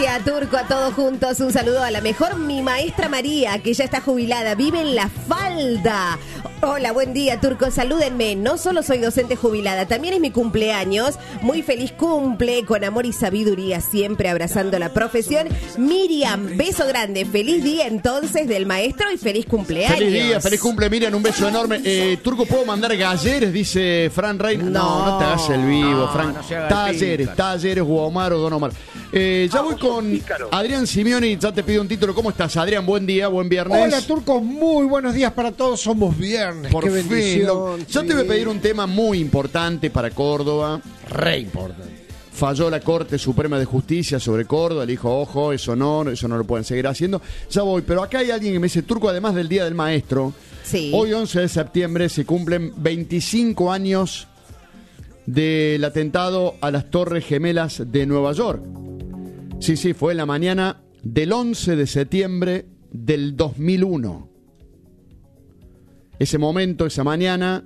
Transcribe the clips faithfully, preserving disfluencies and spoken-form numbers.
día, Turco, a todos juntos. Un saludo a la mejor, mi maestra María, que ya está jubilada, vive en La Falda. Hola, buen día, Turco, salúdenme. No solo soy docente jubilada, también es mi cumpleaños. Muy feliz cumple, con amor y sabiduría, siempre abrazando la profesión. Miriam, beso grande. Feliz día entonces del maestro y feliz cumpleaños. Feliz día, feliz cumple, Miriam, un beso enorme. Eh, Turco, ¿puedo mandar galleres? Dice Fran Reina. No, no, no te hagas el vivo, no, Fran. no se haga el talleres, pícaro. talleres, Omar o Don Omar. Eh, ya voy con Adrián Simeoni, ya te pido un título. ¿Cómo estás, Adrián? Buen día, buen viernes. Hola, Turco, muy buenos días para todos. Somos viernes. Por Qué fin. bendición. Lo- Yo Sí. te voy a pedir un tema muy importante para Córdoba. Re importante. Falló la Corte Suprema de Justicia sobre Córdoba, le dijo, ojo, eso no, eso no lo pueden seguir haciendo. Ya voy, pero acá hay alguien que me dice, Turco, además del Día del Maestro, Sí. hoy once de septiembre se cumplen veinticinco años del atentado a las Torres Gemelas de Nueva York. Sí, sí, fue en la mañana del once de septiembre del dos mil uno. Ese momento, esa mañana,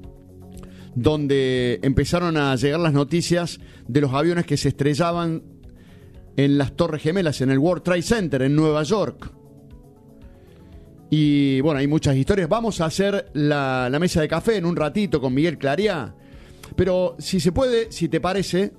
donde empezaron a llegar las noticias de los aviones que se estrellaban en las Torres Gemelas, en el World Trade Center, en Nueva York. Y bueno, hay muchas historias. Vamos a hacer la, la mesa de café en un ratito con Miguel Clariá. Pero si se puede, si te parece,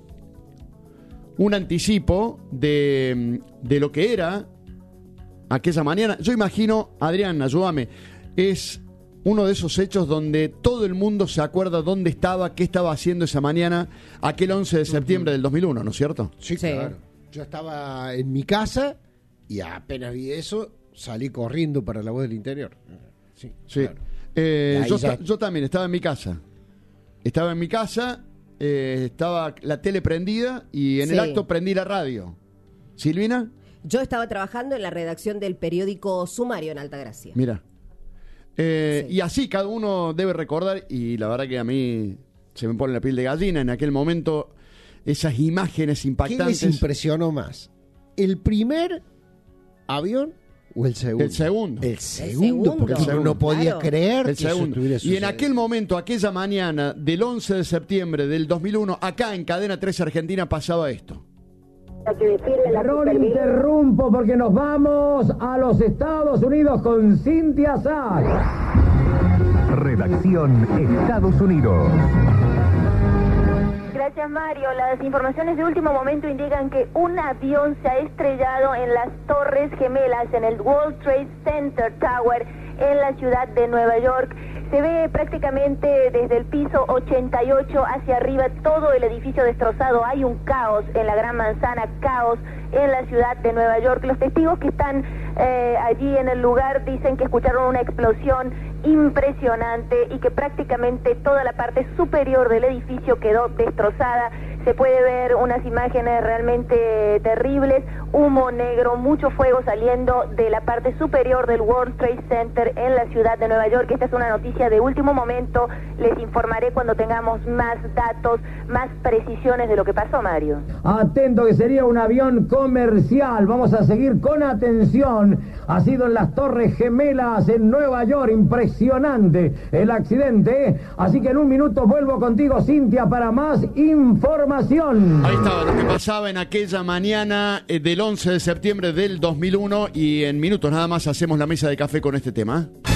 un anticipo de, de lo que era aquella mañana. Yo imagino, Adrián, ayúdame, es uno de esos hechos donde todo el mundo se acuerda dónde estaba, qué estaba haciendo esa mañana, aquel once de septiembre del dos mil uno, ¿no es cierto? Sí, Sí. claro. Yo estaba en mi casa y apenas vi eso, salí corriendo para la voz del interior. Sí, Sí. claro. Eh, Y ahí yo, ya- esta- yo también estaba en mi casa. Estaba en mi casa, eh, estaba la tele prendida y en el Sí. acto prendí la radio. ¿Silvina? Yo estaba trabajando en la redacción del periódico Sumario en Altagracia. Mira. Eh, Sí. Y así cada uno debe recordar, y la verdad que a mí se me pone la piel de gallina en aquel momento, esas imágenes ¿Qué impactantes. les impresionó más? ¿El primer avión o el segundo? El segundo. El segundo, segundo. porque El uno segundo. no podía Claro. creer El que eso segundo. estuviera Y en sucediendo. aquel momento, aquella mañana del once de septiembre del dos mil uno, acá en Cadena tres Argentina pasaba esto. Error, interrumpo porque nos vamos a los Estados Unidos con Cintia Sack. Redacción Estados Unidos. Gracias, Mario. Las informaciones de último momento indican que un avión se ha estrellado en las Torres Gemelas, en el World Trade Center Tower, en la ciudad de Nueva York. Se ve prácticamente desde el piso ochenta y ocho hacia arriba todo el edificio destrozado. Hay un caos en la Gran Manzana, caos en la ciudad de Nueva York. Los testigos que están eh, allí en el lugar dicen que escucharon una explosión impresionante y que prácticamente toda la parte superior del edificio quedó destrozada. Se puede ver unas imágenes realmente terribles, humo negro, mucho fuego saliendo de la parte superior del World Trade Center en la ciudad de Nueva York. Esta es una noticia de último momento, les informaré cuando tengamos más datos, más precisiones de lo que pasó, Mario. Atento que sería un avión comercial. Vamos a seguir con atención. Ha sido en las Torres Gemelas en Nueva York. Impresionante el accidente. Así que en un minuto vuelvo contigo, Cintia, para más información. Ahí estaba lo que pasaba en aquella mañana eh, del once de septiembre del dos mil uno, y en minutos nada más hacemos la mesa de café con este tema.